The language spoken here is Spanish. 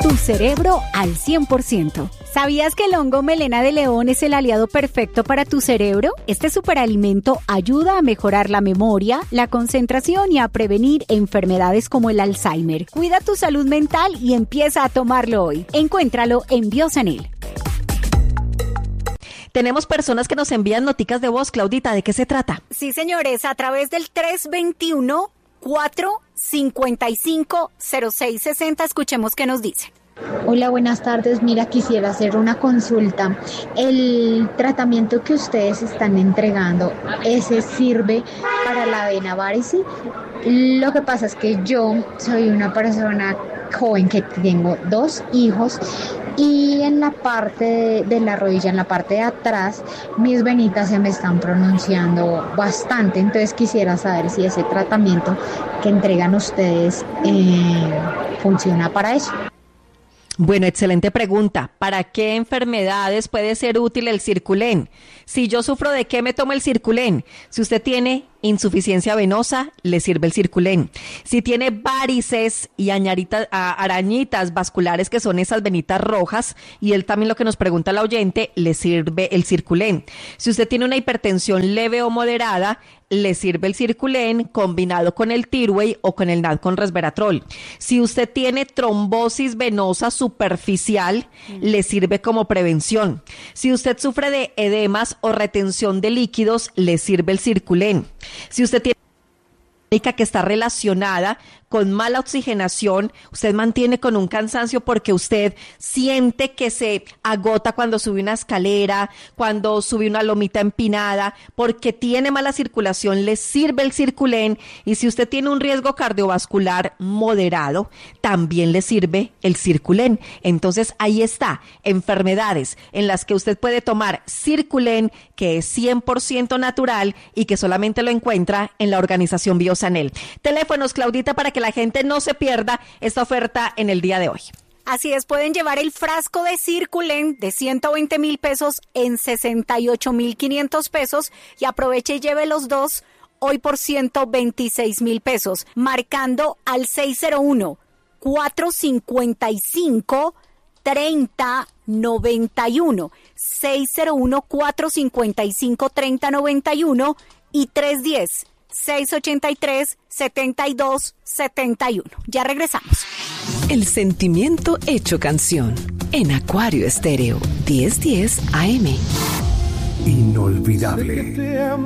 Tu cerebro al 100%. ¿Sabías que el hongo melena de león es el aliado perfecto para tu cerebro? Este superalimento ayuda a mejorar la memoria, la concentración y a prevenir enfermedades como el Alzheimer. Cuida tu salud mental y empieza a tomarlo hoy. Encuéntralo en Biosanil. Tenemos personas que nos envían noticas de voz. Claudita, ¿de qué se trata? Sí, señores, a través del 321-455-0660. Escuchemos qué nos dice. Hola, buenas tardes. Mira, quisiera hacer una consulta. El tratamiento que ustedes están entregando, ¿ese sirve para la vena varice? Lo que pasa es que yo soy una persona joven que tengo 2 hijos y en la parte de la rodilla, en la parte de atrás, mis venitas se me están pronunciando bastante. Entonces quisiera saber si ese tratamiento que entregan ustedes funciona para eso. Bueno, excelente pregunta. ¿Para qué enfermedades puede ser útil el Circulén? Si yo sufro de qué me tomo el Circulén. Si usted tiene insuficiencia venosa, le sirve el Circulén. Si tiene varices y arañitas vasculares, que son esas venitas rojas, y él también lo que nos pregunta la oyente, le sirve el Circulén. Si usted tiene una hipertensión leve o moderada, le sirve el Circulén combinado con el Tirway o con el NAD con resveratrol. Si usted tiene trombosis venosa superficial, le sirve como prevención. Si usted sufre de edemas o retención de líquidos, le sirve el Circulén. Si usted tiene que está relacionada con mala oxigenación, usted mantiene con un cansancio porque usted siente que se agota cuando sube una escalera, cuando sube una lomita empinada, porque tiene mala circulación, le sirve el Circulén. Y si usted tiene un riesgo cardiovascular moderado, también le sirve el Circulén. Entonces ahí está, enfermedades en las que usted puede tomar Circulén, que es 100% natural y que solamente lo encuentra en la organización Biosanil. Teléfonos, Claudita, para que la gente no se pierda esta oferta en el día de hoy. Así es, pueden llevar el frasco de Circulén de 120,000 pesos en 68,500 pesos y aproveche y lleve los dos hoy por 126,000 pesos, marcando al 601-455-3091, 601-455-3091 y 310-683-7271. Ya regresamos. El sentimiento hecho canción en Acuario Estéreo 1010 AM. Inolvidable.